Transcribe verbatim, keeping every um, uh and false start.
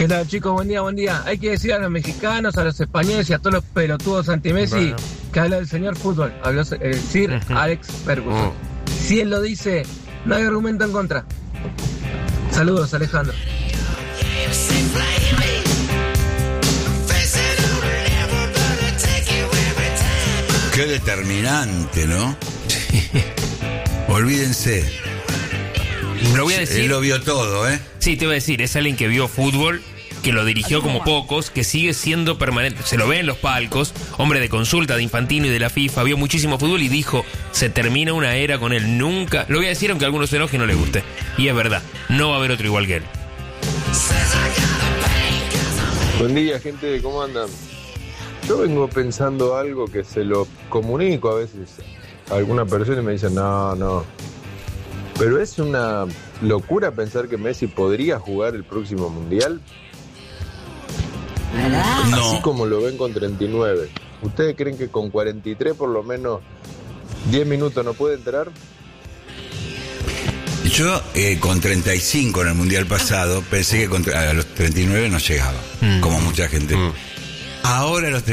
¿Qué tal, chicos? Buen día, buen día. Hay que decir a los mexicanos, a los españoles y a todos los pelotudos anti-Messi bueno. que habla del señor fútbol. Habló el Sir uh-huh. Alex Ferguson. Uh-huh. Si él lo dice, no hay argumento en contra. Saludos, Alejandro. Qué determinante, ¿no? Olvídense. Lo voy a decir. Él lo vio todo, ¿eh? Sí, te voy a decir, es alguien que vio fútbol, que lo dirigió como pocos, que sigue siendo permanente. Se lo ve en los palcos, hombre de consulta de Infantino y de la FIFA, vio muchísimo fútbol y dijo, se termina una era con él. Nunca, lo voy a decir aunque a algunos se enojen y no les guste. Y es verdad, no va a haber otro igual que él. Buen día, gente, ¿cómo andan? Yo vengo pensando algo que se lo comunico a veces a alguna persona y me dicen, no, no. Pero es una locura pensar que Messi podría jugar el próximo Mundial. No. Así como lo ven con treinta y nueve. ¿Ustedes creen que con cuarenta y tres por lo menos diez minutos no puede entrar? Yo eh, con treinta y cinco en el Mundial pasado pensé que con, a los treinta y nueve no llegaba, mm. como mucha gente. Mm. Ahora a los